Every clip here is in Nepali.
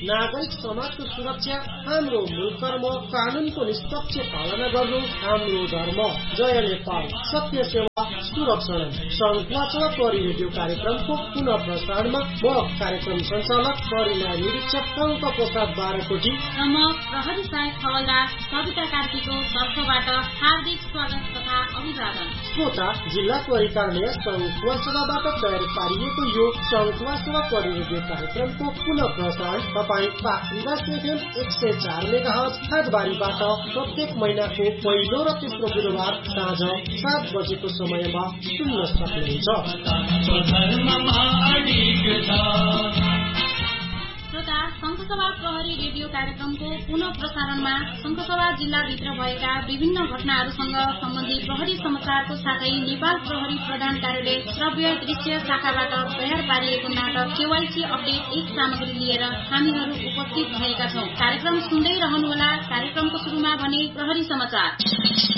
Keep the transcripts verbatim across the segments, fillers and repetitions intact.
नागरिक समाजको सुरक्षा हाम्रो मूल कर्म, कानूनको निष्पक्ष पालना गर्नु हाम्रो धर्म। जय नेपाल, सत्य सेवा सुरक्षण। संखुवासभा प्रहरी रेडियो कार्यक्रमको पुनः प्रसारणमा म कार्यक्रम संचालक प्रहरी न्याय निरीक्षक टंक प्रसाद बारकोटी र म प्रहरी सहायक हवलदार सविता कार्कीको तर्फबाट हार्दिक स्वागत तथा अभिवादन। श्रोता, जिल्ला प्रहरी कार्यालय संखुवासभाबाट तयार पारिएको यो संखुवासभा प्रहरी रेडियो कार्यक्रमको पुनः प्रसारण तपाईँ पाखरिवास एफएम एक सय चार मेगाहर्ज खादबारीबाट प्रत्येक महिनाको पहिलो र तेस्रो बुधबार साँझ सात बजेको समयमा सुन्न सक्नुहुन्छ। श्रोता, संखुवासभा प्रहरी रेडियो कार्यक्रमको पुनः प्रसारणमा संखुवासभा जिल्लाभित्र भएका विभिन्न घटनाहरूसँग सम्बन्धित प्रहरी समाचारको साथै नेपाल प्रहरी प्रधान कार्यालय श्रव्य दृश्य शाखाबाट तयार पारिएको नाटक केवाईसी अपडेट एक सामग्री लिएर हामीहरू उपस्थित भएका छौं। कार्यक्रम सुन्दै रहनुहोला। कार्यक्रमको सुरुमा भने प्रहरी समाचार।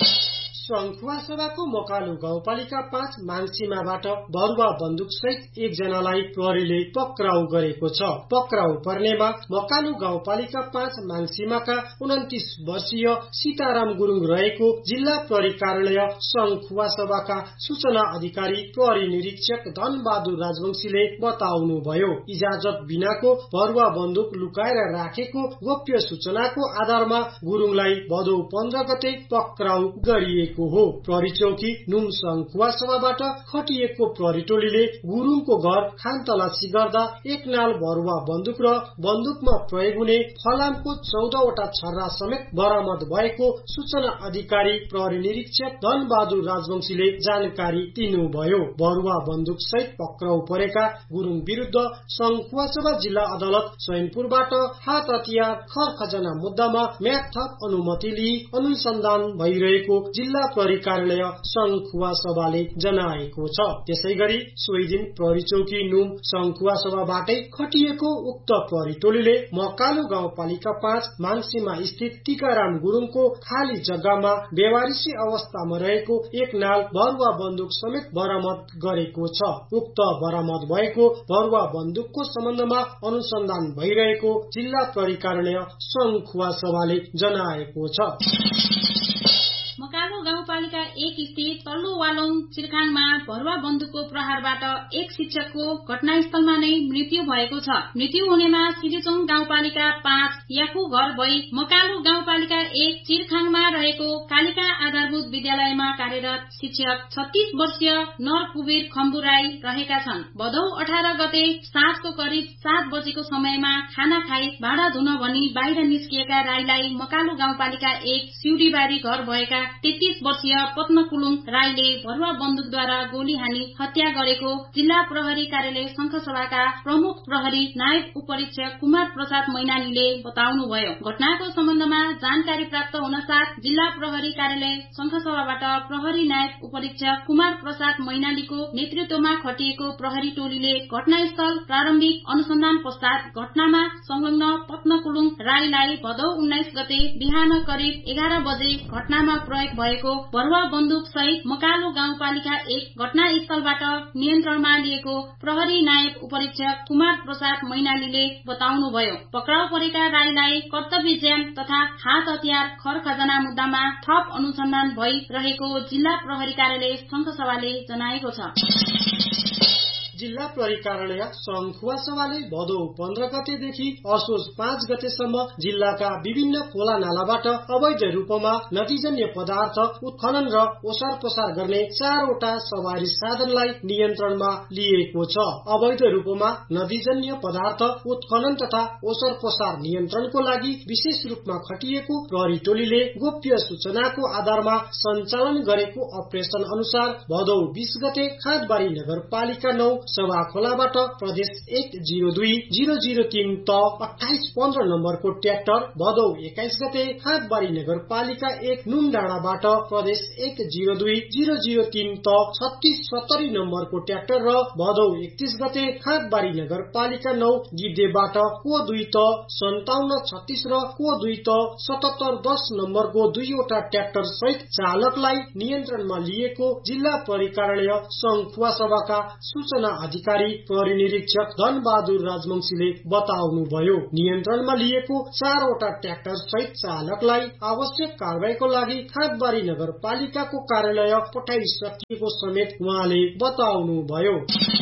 संखुवासभाको मकालु गाउँपालिका पाँच माङसीमाबाट भरुवा बन्दुक सहित एकजनालाई प्रहरीले पक्राउ गरेको छ। पक्राउ पर्नेमा मकालु गाउँपालिका पाँच माङसीमाका उन्तिस वर्षीय सीताराम गुरुङ रहेको जिल्ला प्रहरी कार्यालय संखुवासभाका सूचना अधिकारी प्रहरी निरीक्षक धनबहादुर राजवंशीले बताउनुभयो। इजाजत बिनाको भरुवा बन्दुक लुकाएर राखेको गोप्य सूचनाको आधारमा गुरुङलाई भदौ पन्ध्र गते पक्राउ गरिएको हो। प्रहरी चौकी नुम संखुवासभाबाट खटिएको प्रहरी टोलीले गुरुङको घर खानतलासी गर्दा एक नाल भरुवा बन्दुक र बन्दुकमा प्रयोग हुने फलामको चौधवटा छर्रा समेत बरामद भएको सूचना अधिकारी प्रहरी निरीक्षक धनबहादुर राजवंशीले जानकारी दिनुभयो। भरुवा बन्दुक सहित पक्राउ परेका गुरुङ विरुद्ध संखुवासभा जिल्ला अदालत चैनपुरबाट हात हतियार खर खजना मुद्दामा म्याद थप अनुमति लिई अनुसन्धान भइरहेको जिल्ला प्रहरी कार्यालय संखुवासभाले जनाएको छ। त्यसै गरी सोही दिन प्रहरी चौकी नुम संखुवासभाबाटै खटिएको उक्त प्रहरी टोलीले मकालु गाउँपालिका पाँच माङसीमा स्थित टीकाराम गुरुङको खाली जग्गामा बेवारिसी अवस्थामा रहेको एक नाल भरुवा बन्दुक समेत बरामद गरेको छ। उक्त बरामद भएको भरुवा बन्दुकको सम्बन्धमा अनुसन्धान भइरहेको जिल्ला प्रहरी कार्यालय संखुवासभाले जनाएको छ। मकालु गाउँपालिका एक स्थित तल्लो वालोङ चिरखाङमा भरुवा बन्दुकको प्रहारबाट एक शिक्षकको घटनास्थलमा नै मृत्यु भएको छ। मृत्यु हुनेमा सिरिचोङ गाउँपालिका पाँच याकु घर भई मकालु गाउँपालिका एक चिरखाङमा रहेको कालिका आधारभूत विद्यालयमा कार्यरत शिक्षक छत्तीस वर्षीय नरकुबीर खम्बु राई रहेका छन्। भदौ अठार गते साँझको करिब सात बजेको समयमा खाना खाई भाँडा धुन भनी बाहिर निस्किएका राईलाई मकालु गाउँपालिका एक सिउडीबारी घर भएका तेत्तीस वर्षीय पद्मकुलुङ राईले भरुवा बन्दुकद्वारा गोली हानी हत्या गरेको जिल्ला प्रहरी कार्यालय संखुवासभाका प्रमुख प्रहरी नायब उपरीक्षक कुमार प्रसाद मैनालीले बताउनुभयो। घटनाको सम्बन्धमा जानकारी प्राप्त हुनसाथ जिल्ला प्रहरी कार्यालय संखुवासभाबाट प्रहरी नायब उपरीक्षक कुमार प्रसाद मैनालीको नेतृत्वमा खटिएको प्रहरी टोलीले घटनास्थल प्रारम्भिक अनुसन्धान पश्चात घटनामा संलग्न पद्मकुलुङ राईलाई भदौ उन्नाइस गते बिहान करिब एघार बजे घटनामा प्रयोग भएको भरुवा बन्दुक सहित मकालु गाउँपालिका एक घटनास्थलबाट नियन्त्रणमा लिएको प्रहरी नायब उपरीक्षक कुमार प्रसाद मैनालीले बताउनुभयो। पक्राउ परेका राईलाई कर्तव्य ज्यान तथा हात हतियार खर खजना मुद्दामा थप अनुसन्धान भइरहेको जिल्ला प्रहरी कार्यालय संखुवासभाले जनाएको छ। जिल्ला प्रहरी कार्यालय संखुवासभाले भदौ पन्ध्र गतेदेखि असोज पाँच गतेसम्म जिल्लाका विभिन्न खोला नालाबाट अवैध रूपमा नदीजन्य पदार्थ उत्खनन र ओसार पसार गर्ने चारवटा सवारी साधनलाई नियन्त्रणमा लिएको छ। अवैध रूपमा नदीजन्य पदार्थ उत्खनन तथा ओसार पसार नियन्त्रणको लागि विशेष रूपमा खटिएको प्रहरी टोलीले गोप्य सूचनाको आधारमा सञ्चालन गरेको अपरेशन अनुसार भदौ बीस गते खादबारी नगरपालिका नौ सभा खोलाबाट प्रदेश एक जीरो दुई जीरो जीरो तीन त अठाइस पन्ध्र नम्बरको ट्र्याक्टर, भदौ एक्काइस गते खादबारी नगरपालिका एक नुन डाँडाबाट प्रदेश एक जीरो दुई जीरो जीरो तीन त छत्तीस सत्तरी नम्बरको ट्र्याक्टर र भदौ एकतीस गते खादबारी नगरपालिका नौ गिद्धेबाट को दुई त सन्ताउन्न छत्तीस र को दुई त सतहत्तर दस नम्बरको दुईवटा ट्र्याक्टर सहित चालकलाई नियन्त्रणमा लिएको जिल्ला प्रहरी कार्यालय संखुवासभाका सूचना अधिकारी प्रहरी निरीक्षक धनबहादुर राजवंशीले बताउनुभयो। नियन्त्रणमा लिएको चारवटा ट्र्याक्टर सहित चालकलाई आवश्यक कारबाहीको लागि खादबारी नगरपालिकाको कार्यालय पठाइसकिएको समेत उहाँले बताउनुभयो।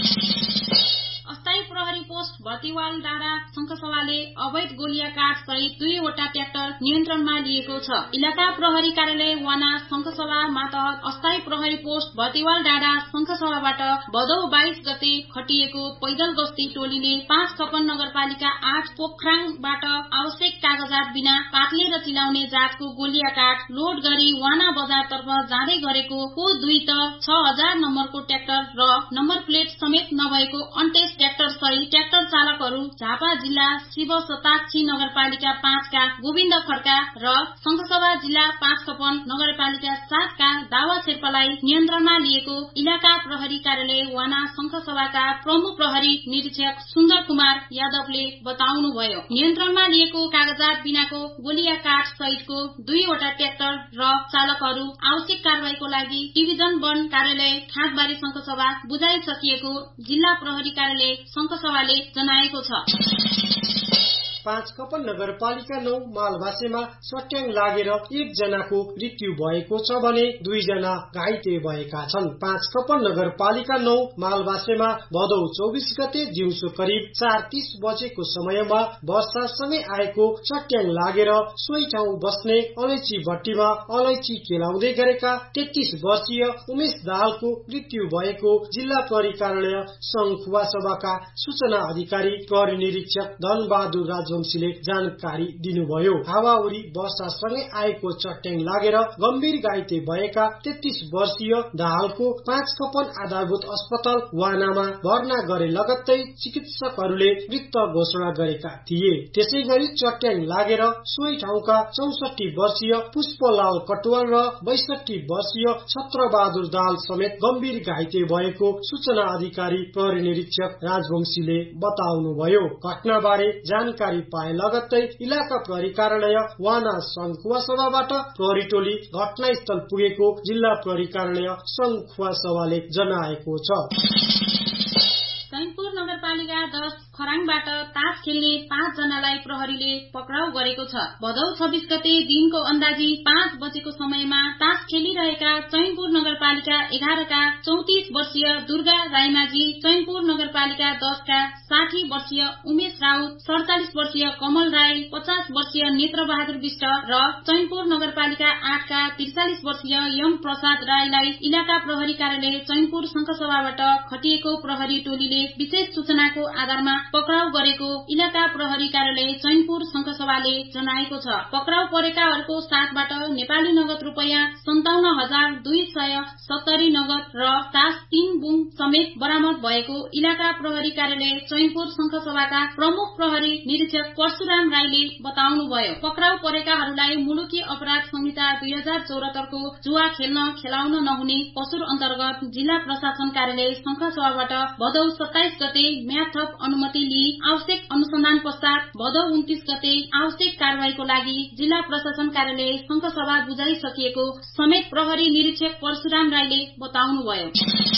अस्थायी प्रहरी पोस्ट भर्तीवाल डाँडा संखसभाले अवैध गोलिया काठ सहित दुईवटा ट्र्याक्टर नियन्त्रणमा लिएको छ। इलाका प्रहरी कार्यालय वाना संखसभा मातहत अस्थायी प्रहरी पोस्ट भर्तीवाल डाँडा संखसभाबाट भदौ बाइस गते खटिएको पैदल गस्ती टोलीले पाँच खपन नगरपालिका आठ पोखराङबाट आवश्यक कागजात बिना पातले र चिलाउने जातको गोलिया काठ लोड गरी वाना बजारतर्फ जाँदै गरेको को दुई त छ हजार नम्बरको ट्र्याक्टर र नम्बर प्लेट समेत नभएको अन्टेस ट्र्याक्टर सहित ट्र्याक्टर चालकहरू झापा जिल्ला शिव शताक्षी नगरपालिका पाँचका गोविन्द खड्का र संखसभा जिल्ला पाँच खपन नगरपालिका सातका दावा शेर्पालाई नियन्त्रणमा लिएको इलाका प्रहरी कार्यालय वाना संखसभाका प्रमुख प्रहरी निरीक्षक सुन्दर कुमार यादवले बताउनुभयो। नियन्त्रणमा लिएको कागजात बिनाको गोलिया काठ सहितको दुईवटा ट्र्याक्टर र चालकहरू आवश्यक कारबाहीको लागि डिभिजन वन कार्यालय खादबारी संखसभा बुझाइसकिएको जिल्ला प्रहरी कार्यालय संखसभाले जनाएको छ। पाँच खपन नगरपालिका नौ मालभासेमा सट्याङ लागेर एकजनाको मृत्यु भएको छ भने दुईजना घाइते भएका छन्। पाँच खपन नगरपालिका नौ मालभासेमा भदौ चौबिस गते दिउँसो करिब चार तीस बजेको समयमा वर्षासँगै आएको सट्याङ लागेर सोही ठाउँ बस्ने अलैची भट्टीमा अलैची केलाउँदै गरेका तेत्तीस वर्षीय उमेश दाहालको मृत्यु भएको जिल्ला प्रहरी कार्यालय संखुवा सभाका सूचना अधिकारी प्रहरी निरीक्षक धनबहादुर राजवंशीले जानकारी दिनुभयो। हावाहुरी वर्षासँगै आएको चट्याङ लागेर गम्भीर घाइते भएका तेत्तीस वर्षीय दाहालको पाँच खपन आधारभूत अस्पताल वानामा भर्ना गरे लगत्तै चिकित्सकहरूले मृत घोषणा गरेका थिए। त्यसै गरी चट्याङ लागेर सोही ठाउँका चौसठी वर्षीय पुष्पलाल कटुवाल र बैसठी वर्षीय छत्रबहादुर दाहाल समेत गम्भीर घाइते भएको सूचना अधिकारी प्रहरी निरीक्षक राजवंशीले बताउनुभयो। घटनाबारे जानकारी पाए लगत्तै इलाका प्रहरी कार्यालय वाना संखुवा सभाबाट प्रहरी टोली घटनास्थल पुगेको जिल्ला प्रहरी कार्यालय संखुवा सभाले जनाएको छ। चैनपुर नगरपालिका दस खराङबाट तास खेल्ने पाँच जनालाई प्रहरीले पक्राउ गरेको छ। भदौ छब्बीस गते दिनको अन्दाजी पाँच बजेको समयमा तास खेलिरहेका चैनपुर नगरपालिका एघारका चौतिस वर्षीय दुर्गा राईमाझी, चैनपुर नगरपालिका दसका साठी वर्षीय उमेश राउत, सड़चालिस वर्षीय कमल राई, पचास वर्षीय नेत्र बहादुर विष्ट र चैनपुर नगरपालिका आठका त्रिचालिस वर्षीय यम प्रसाद राईलाई इलाका प्रहरी कार्यालय चैनपुर संखसभाबाट खटिएको प्रहरी टोलीले विशेष सूचनाको आधारमा पक्राउ गरेको इलाका प्रहरी कार्यालय चैनपुर संखसभाले जनाएको छ। पक्राउ परेकाहरूको साथबाट नेपाली नगद रूपैयाँ सन्ताउन्न हजार दुई सय सत्तरी नगद र तास तीन बुङ समेत बरामद भएको इलाका प्रहरी कार्यालय चैनपुर संखसभाका प्रमुख प्रहरी निरीक्षक परशुराम राईले बताउनुभयो। पक्राउ परेकाहरूलाई मुलुकी अपराध संहिता दुई हजार चौरात्तरको जुवा खेल्न खेलाउन नहुने पसुर अन्तर्गत जिल्ला प्रशासन कार्यालय संखसभाबाट भदौ सत्ताइस गते म्याद थप अनुमति लिई आवश्यक अनुसन्धान पश्चात भदौ उन्तीस गते आवश्यक कारबाहीको लागि जिल्ला प्रशासन कार्यालय संखसभा बुझाइसकिएको समेत प्रहरी निरीक्षक परशुराम राईले बताउनुभयो।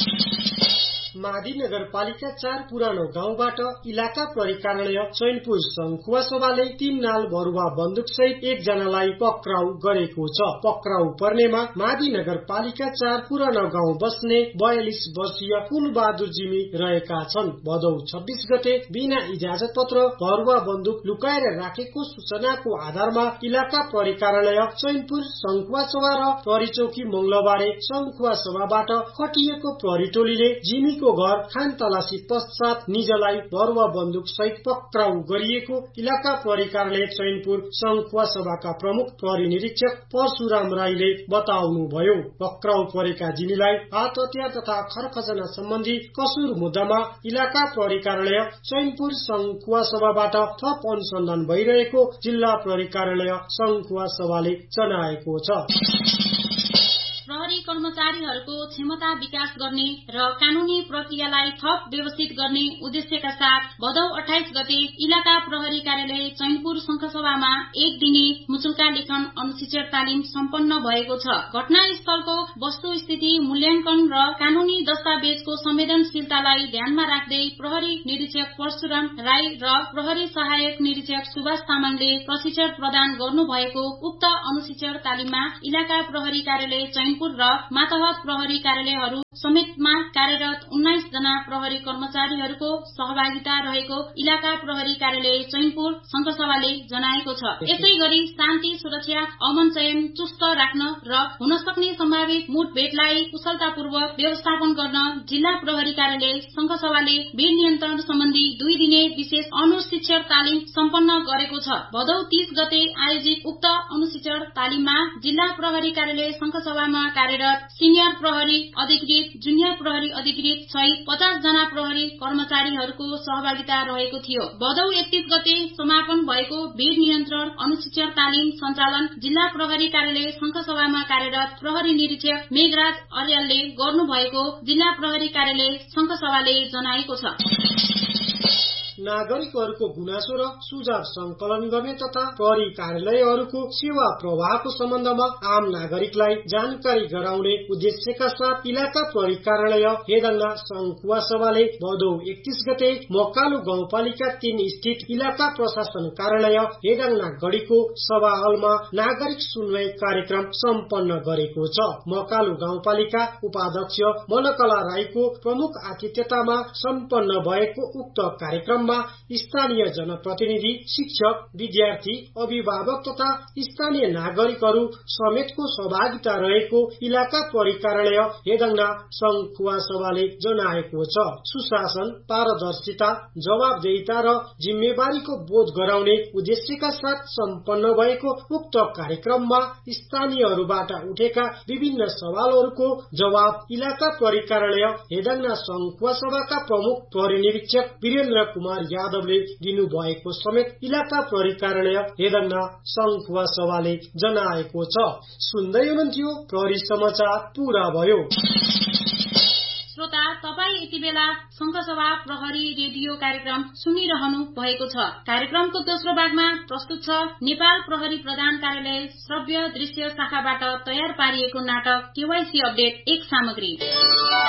मादी नगरपालिका चार पुरानो गाउँबाट इलाका प्रहरी कार्यालय चैनपुर संखुवा सभाले तीन नाल भरुवा बन्दुक सहित एकजनालाई पक्राउ गरेको छ। पक्राउ पर्नेमा मादी नगरपालिका चार पुरानो गाउँ बस्ने बयालिस वर्षीय फूलबहादुर जिमी रहेका छन्। भदौ छब्बीस गते बिना इजाजत पत्र भरुवा बन्दुक लुकाएर राखेको सूचनाको आधारमा इलाका प्रहरी कार्यालय चैनपुर संखुवा सभा र प्रहरी चौकी मंगलबारे संखुवा सभाबाट खटिएको प्रहरी टोलीले जिमी को घर खान तलासी पश्चात निजलाई भरुवा बन्दुक सहित पक्राउ गरिएको इलाका प्रहरी कार्यालय चैनपुर संखुवा सभाका प्रमुख प्रहरी निरीक्षक परशुराम राईले बताउनुभयो। पक्राउ परेका जिमीलाई हात हतियार तथा खरखजना सम्बन्धी कसुर मुद्दामा इलाका प्रहरी कार्यालय चैनपुर संखुवा सभाबाट थप अनुसन्धान भइरहेको जिल्ला प्रहरी कार्यालय संखुवा सभाले जनाएको छ। प्रहरी कर्मचारीहरूको क्षमता विकास गर्ने र कानूनी प्रक्रियालाई थप व्यवस्थित गर्ने उद्देश्यका साथ भदौ अठाइस गते इलाका प्रहरी कार्यालय चैनपुर संखसभामा एक दिने मुचुल्का लेखन अनुशिक्षण तालिम सम्पन्न भएको छ। घटनास्थलको वस्तुस्थिति मूल्याङ्कन र कानूनी दस्तावेजको संवेदनशीलतालाई ध्यानमा राख्दै प्रहरी निरीक्षक परशुराम राई र प्रहरी सहायक निरीक्षक सुभाष तामाङले प्रशिक्षण प्रदान गर्नुभएको उक्त अनुशिक्षण तालिममा इलाका प्रहरी कार्यालय चैनपुर र मातहत प्रहरी कार्यालयहरू समेतमा कार्यरत उन्नाइस जना प्रहरी कर्मचारीहरूको सहभागिता रहेको इलाका प्रहरी कार्यालय चैनपुर संखसभाले जनाएको छ। यसै गरी शान्ति सुरक्षा अमन चयन चुस्त राख्न र हुन सक्ने सम्भावित मुठभेडलाई कुशलतापूर्वक व्यवस्थापन गर्न जिल्ला प्रहरी कार्यालय संखसभाले भीड़ नियन्त्रण सम्बन्धी दुई दिने विशेष अनुशिक्षण तालिम सम्पन्न गरेको छ। भदौ तीस गते आयोजित उक्त अनुशिक्षण तालिममा जिल्ला प्रहरी कार्यालय संखसभामा कार्यरत सिनियर प्रहरी अधिकृत जुनियर प्रहरी अधिकृत सहित पचास जना प्रहरी कर्मचारीहरूको सहभागिता रहेको थियो। भदौ एकतीस गते समापन भएको भीड़ नियन्त्रण अनुशिक्षण तालिम सञ्चालन जिल्ला प्रहरी कार्यालय संखसभामा कार्यरत प्रहरी निरीक्षक मेघराज अर्यालले गर्नुभएको जिल्ला प्रहरी कार्यालय संखसभाले जनाएको छ। नागरिकहरूको गुनासो र सुझाव संकलन गर्ने तथा प्रहरी कार्यालयहरूको सेवा प्रवाहको सम्बन्धमा आम नागरिकलाई जानकारी गराउने उद्देश्यका साथ इलाका प्रहरी कार्यालय हेदङ्गा संखुवा सभाले भदौ एकतीस गते मकालु गाउँपालिका तीन स्थित इलाका प्रशासन कार्यालय हेदङ्गा गढीको सभा हलमा नागरिक सुनवाई कार्यक्रम सम्पन्न गरेको छ। मकालु गाउँपालिका उपाध्यक्ष मनकला राईको प्रमुख आतिथ्यतामा सम्पन्न भएको उक्त कार्यक्रम स्थानीय जनप्रतिनिधि, शिक्षक, विद्यार्थी, अभिभावक तथा स्थानीय नागरिकहरू समेतको सहभागिता रहेको इलाका प्रहरी कार्यालय हेदङ्गा संखुवा सभाले जनाएको छ। सुशासन, पारदर्शिता, जवाबदेहिता र जिम्मेवारीको बोध गराउने उद्देश्यका साथ सम्पन्न भएको उक्त कार्यक्रममा स्थानीयहरूबाट उठेका विभिन्न सवालहरूको जवाब इलाका प्रहरी कार्यालय हेदङ्गा संखुवा सभाका प्रमुख प्रहरी निरीक्षक वीरेन्द्र कुमार यादवले दिनुभएको समेत इलाका प्रहरी कार्यालय हेदङ्गा संखुवा सभाले जनाएको छ। सुन्दै हुनुहुन्थ्यो प्रहरी समाचार पूरा भयो। श्रोता, तपाईँ यति बेला संखसभा प्रहरी रेडियो कार्यक्रम सुनिरहनु भएको छ। कार्यक्रमको दोस्रो भागमा प्रस्तुत छ नेपाल प्रहरी प्रधान कार्यालय श्रव्य दृश्य शाखाबाट तयार पारिएको नाटक केवाईसी अपडेट एक सामग्री।